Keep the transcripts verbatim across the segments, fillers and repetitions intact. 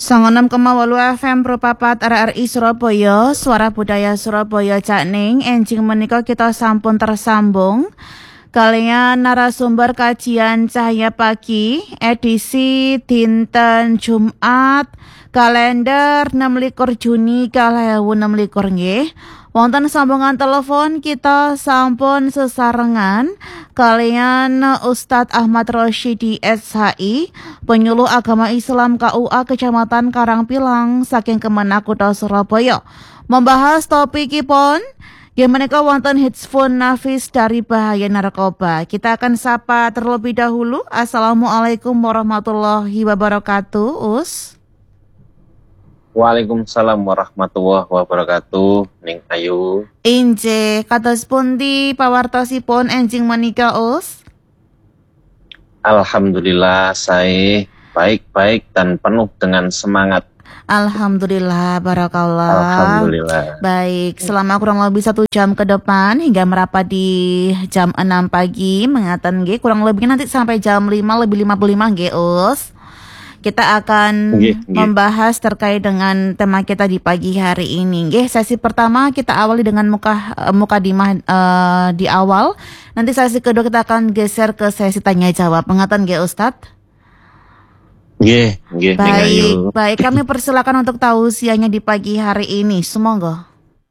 Songonem koma wolu F M Propapat R R I Surabaya, Suara Budaya Surabaya Cakning, enjing menika kita sampun tersambung kalian narasumber kajian Cahaya Pagi edisi dinten Jumat kalender enam likur Juni dua ribu enam likur nggih. Wonten sambungan telepon kita sampun sesarengan kalian Ustadz Ahmad Rosyidi S H I, penyuluh agama Islam K U A Kecamatan Karangpilang saking Kemenak Kutha Surabaya. Membahas topikipun nggih menika wonten hitsfun nafis dari bahaya narkoba. Kita akan sapa terlebih dahulu. Assalamualaikum warahmatullahi wabarakatuh, Us. Waalaikumsalam warahmatullahi wabarakatuh, Ning Ayu. Inje, kados pundi pawartosipun enjing menika, Us? Alhamdulillah, saya baik-baik dan penuh dengan semangat. Alhamdulillah, barakallah. Alhamdulillah. Baik, selama kurang lebih satu jam ke depan hingga merapat di jam enam pagi, mengatakan nggih, kurang lebih nanti sampai jam lima lebih lima puluh lima nggih, Us. Kita akan Nggih, nggih. membahas terkait dengan tema kita di pagi hari ini. Nggih, sesi pertama kita awali dengan muka mukadimah uh, di awal. Nanti sesi kedua kita akan geser ke sesi tanya jawab. Mengatakan nggih, Ustadz? Nggih, nggih, Ning Ayu. Baik, baik. Kami persilakan untuk tausiahnya di pagi hari ini. Semoga.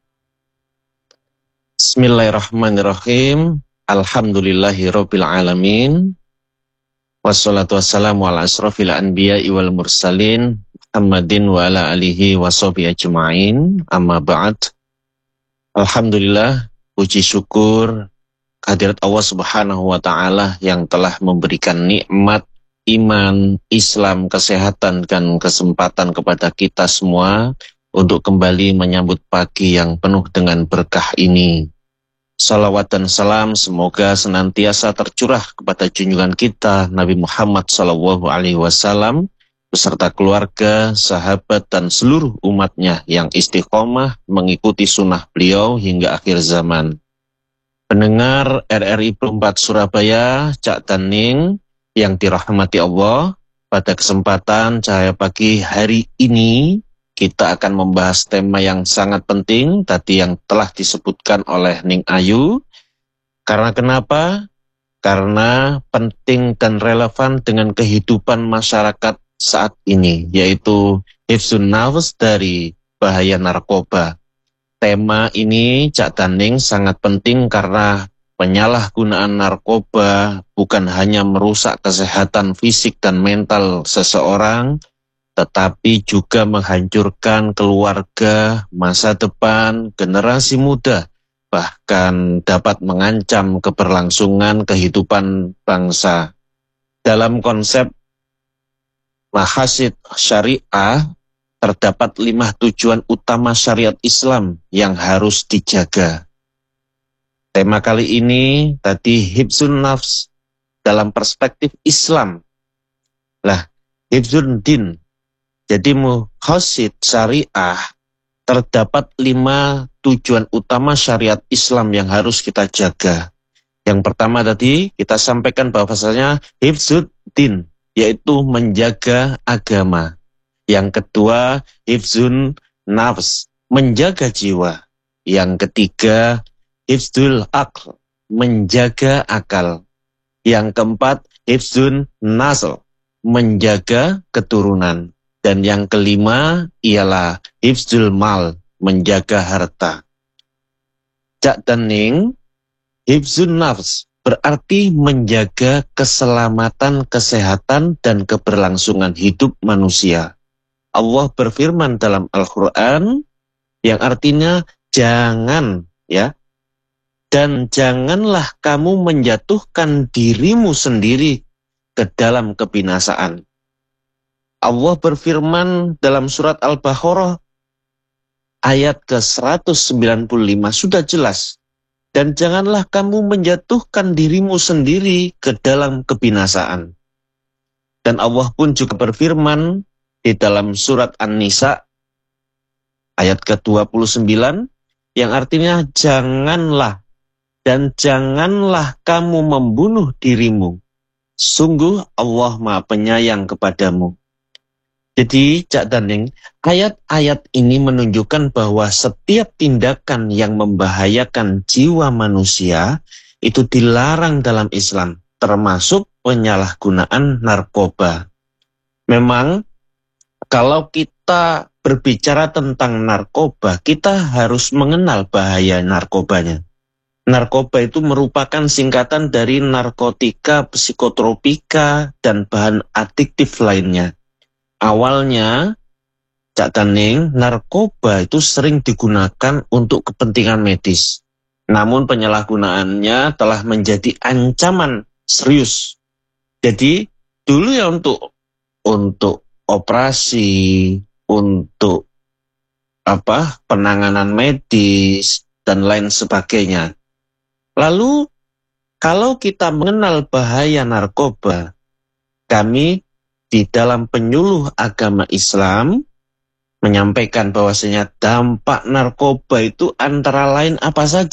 Bismillahirrahmanirrahim. Alhamdulillahirabbil alamin. Wassalatu wassalamu ala asrofil anbiya'i wal mursalin Muhammadin wa ala alihi wa sahbihi ajma'in. Amma ba'd. Alhamdulillah, puji syukur kehadirat Allah Subhanahu wa taala yang telah memberikan nikmat iman, Islam, kesehatan dan kesempatan kepada kita semua untuk kembali menyambut pagi yang penuh dengan berkah ini. Salawat dan salam semoga senantiasa tercurah kepada junjungan kita Nabi Muhammad Sallallahu Alaihi Wasallam beserta keluarga, sahabat dan seluruh umatnya yang istiqomah mengikuti sunnah beliau hingga akhir zaman. Pendengar R R I empat Surabaya, Cak Taning yang dirahmati Allah, pada kesempatan Cahaya Pagi hari ini kita akan membahas tema yang sangat penting tadi yang telah disebutkan oleh Ning Ayu. Karena kenapa? Karena penting dan relevan dengan kehidupan masyarakat saat ini, yaitu hifzun nafs dari bahaya narkoba. Tema ini Cak Taning sangat penting karena penyalahgunaan narkoba bukan hanya merusak kesehatan fisik dan mental seseorang, tetapi juga menghancurkan keluarga, masa depan, generasi muda, bahkan dapat mengancam keberlangsungan kehidupan bangsa. Dalam konsep mahasid syariah, terdapat lima tujuan utama syariat Islam yang harus dijaga. Tema kali ini tadi hifzun nafs dalam perspektif Islam. Lah, hifzun din. Jadi muhasid syariah terdapat lima tujuan utama syariat Islam yang harus kita jaga. Yang pertama tadi kita sampaikan bahwasanya hifzud din, yaitu menjaga agama. Yang kedua hifzun nafs, menjaga jiwa. Yang ketiga hifzul aql, menjaga akal. Yang keempat hifzun nasl, menjaga keturunan. Dan yang kelima ialah hifzul mal, menjaga harta. Cak Taning, hifzun nafs berarti menjaga keselamatan, kesehatan, dan keberlangsungan hidup manusia. Allah berfirman dalam Al-Quran yang artinya jangan, ya, dan janganlah kamu menjatuhkan dirimu sendiri ke dalam kebinasaan. Allah berfirman dalam surat Al-Baqarah ayat ke seratus sembilan puluh lima sudah jelas. Dan janganlah kamu menjatuhkan dirimu sendiri ke dalam kebinasaan. Dan Allah pun juga berfirman di dalam surat An-Nisa ayat ke dua puluh sembilan yang artinya janganlah dan janganlah kamu membunuh dirimu. Sungguh Allah Maha Penyayang kepadamu. Jadi, Cak Daning, ayat-ayat ini menunjukkan bahwa setiap tindakan yang membahayakan jiwa manusia itu dilarang dalam Islam, termasuk penyalahgunaan narkoba. Memang, kalau kita berbicara tentang narkoba, kita harus mengenal bahaya narkobanya. Narkoba itu merupakan singkatan dari narkotika, psikotropika, dan bahan adiktif lainnya. Awalnya, Cak Daning, narkoba itu sering digunakan untuk kepentingan medis. Namun penyalahgunaannya telah menjadi ancaman serius. Jadi, dulu ya untuk untuk operasi, untuk apa penanganan medis, dan lain sebagainya. Lalu, kalau kita mengenal bahaya narkoba, kami di dalam penyuluh agama Islam menyampaikan bahwasanya dampak narkoba itu antara lain apa saja?